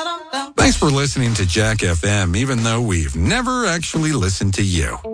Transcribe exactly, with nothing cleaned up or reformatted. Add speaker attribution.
Speaker 1: Thanks for listening to Jack F M, even though we've never actually listened to you.